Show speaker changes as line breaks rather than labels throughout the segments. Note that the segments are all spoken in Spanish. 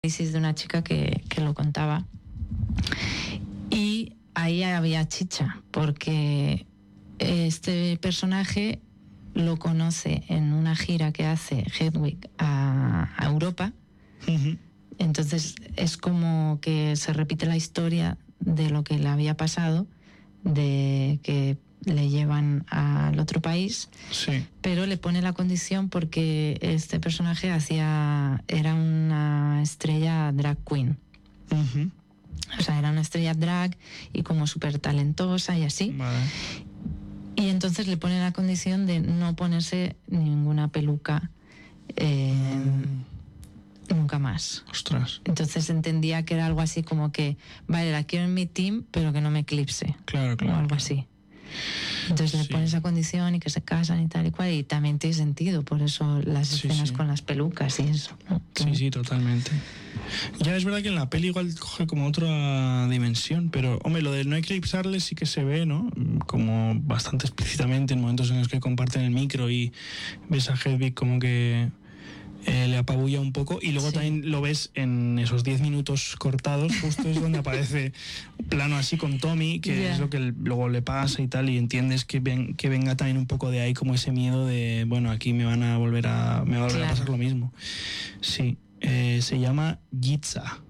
de una chica que lo contaba. Y ahí había chicha, porque este personaje lo conoce en una gira que hace Hedwig a Europa.
Uh-huh.
Entonces es como que se repite la historia de lo que le había pasado, de que le llevan al otro país,
sí,
pero le pone la condición porque este personaje era una estrella drag queen.
uh-huh.
O sea, era una estrella drag y como súper talentosa y así.
Vale.
Y entonces le pone la condición de no ponerse ninguna peluca nunca más.
Ostras.
Entonces entendía que era algo así como que, vale, la quiero en mi team, pero que no me eclipse.
Claro,
O algo así. Entonces le pone esa condición y que se casan y tal y cual, y también tiene sentido, por eso las escenas con las pelucas y eso, ¿no?
Sí, totalmente. Ya es verdad que en la peli igual coge como otra dimensión, pero hombre, lo de no eclipsarle sí que se ve, ¿no? Como bastante explícitamente en momentos en los que comparten el micro y ves a Hedwig como que le apabulla un poco, y luego también lo ves en esos 10 minutos cortados, justo es donde aparece plano así con Tommy, que es lo que luego le pasa y tal, y entiendes que venga también un poco de ahí como ese miedo de, bueno, aquí me va a volver a pasar lo mismo. Sí, se llama Yitzhak.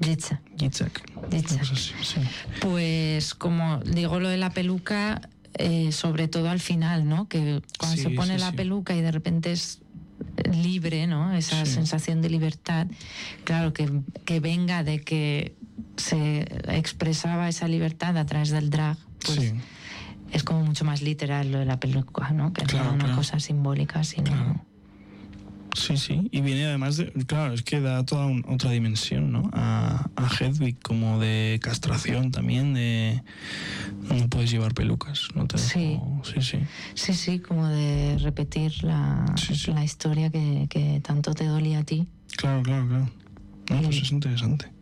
Sí.
Pues como digo, lo de la peluca, sobre todo al final, ¿no? Que cuando se pone la peluca y de repente es libre, ¿no? Esa sensación de libertad, claro, que venga de que se expresaba esa libertad a través del drag, pues es como mucho más literal lo de la peluca, ¿no? Que no una cosa simbólica, sino...
Claro. Sí, y viene además de, claro, es que da toda otra dimensión, ¿no? A Hedwig, como de castración también, de no puedes llevar pelucas, no te dejo. Sí,
como de repetir la historia que tanto te dolía a ti.
Claro. No, pues es interesante.